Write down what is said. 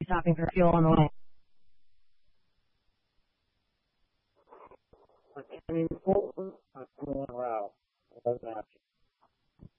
stopping for fuel on the way. I mean,